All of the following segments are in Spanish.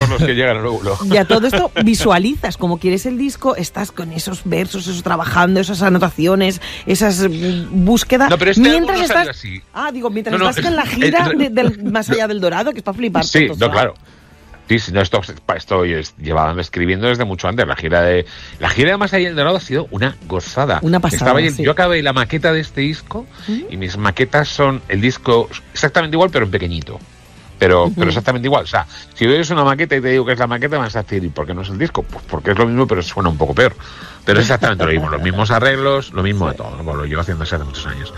todos los que llegan al óvulo. Y a todo esto visualizas cómo quieres el disco, estás con esos versos, eso trabajando, esas anotaciones, esas búsquedas. No, pero mientras no estás así. mientras estás en la gira del Más allá del Dorado, que es para flipar. Sí, todo, no, claro. Sí, no, esto llevaba escribiendo desde mucho antes. La gira de Más allá del Dorado ha sido una gozada. Una pasada. Sí. Yo acabé la maqueta de este disco y mis maquetas son el disco exactamente igual, pero en pequeñito. Pero exactamente igual. O sea, si ves una maqueta y te digo que es la maqueta, me vas a decir, ¿y por qué no es el disco? Pues porque es lo mismo, pero suena un poco peor. Pero es exactamente lo mismo. Los mismos arreglos, lo mismo de todo. Bueno, lo llevo haciendo hace muchos años.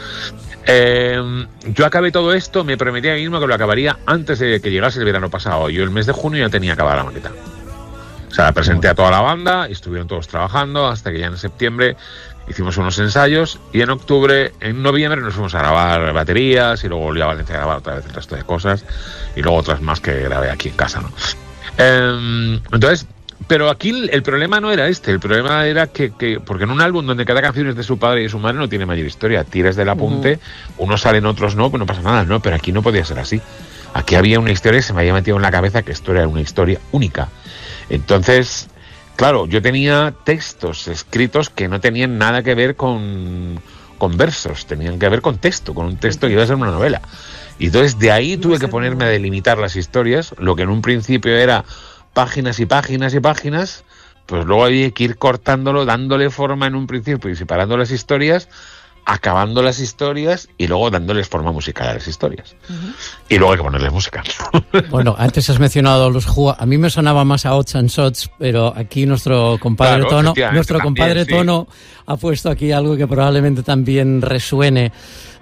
Yo acabé todo esto, me prometí a mí mismo que lo acabaría antes de que llegase el verano pasado. Yo el mes de junio ya tenía acabada la maqueta. O sea, la presenté a toda la banda y estuvieron todos trabajando hasta que ya en septiembre hicimos unos ensayos y en noviembre nos fuimos a grabar baterías y luego volví a Valencia a grabar otra vez el resto de cosas y luego otras más que grabé aquí en casa, ¿no? Entonces, pero aquí el problema no era el problema era que porque en un álbum donde cada canción es de su padre y de su madre no tiene mayor historia, tiras del apunte, unos salen, otros no, pues no pasa nada, ¿no? Pero aquí no podía ser así. Aquí había una historia que se me había metido en la cabeza que esto era una historia única. Entonces, claro, yo tenía textos escritos que no tenían nada que ver con versos, tenían que ver con texto, con un texto que iba a ser una novela. Y entonces de ahí tuve que ponerme a delimitar las historias, lo que en un principio era páginas y páginas y páginas, pues luego había que ir cortándolo, dándole forma en un principio y separando las historias, acabando las historias y luego dándoles forma musical a las historias. Y luego hay que ponerles música. Bueno, antes has mencionado los Who. A mí me sonaba más a Odds and Sods, pero aquí nuestro compadre Tono ha puesto aquí algo que probablemente también resuene.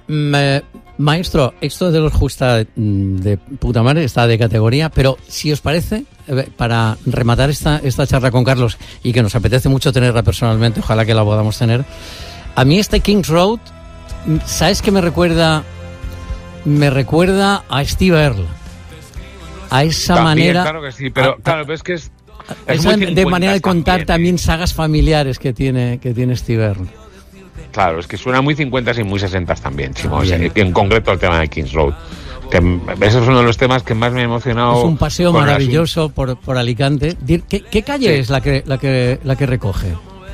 Maestro, esto de los Who está de puta madre, está de categoría, pero si os parece, para rematar esta charla con Carlos, y que nos apetece mucho tenerla personalmente, ojalá que la podamos tener, a mí este Kings Road, ¿sabes qué me recuerda? Me recuerda a Steve Earle. A esa también, manera... Claro que sí, pero es que es esa de manera de contar también sagas familiares que tiene Steve Earle. Claro, es que suena muy 50s y muy 60s también, Chimo. En concreto el tema de Kings Road. Que eso es uno de los temas que más me ha emocionado. Es un paseo maravilloso por Alicante. ¿Qué calle es la que recoge?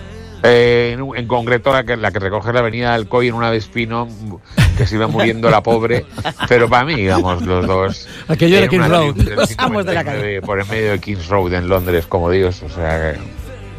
En concreto la que recoge la avenida Alcoy en una Vespino, que se iba muriendo la pobre, pero para mí, digamos, los dos. Aquello era Kings Road. Los amos de la calle. Por el medio de Kings Road en Londres, como Dios, o sea que...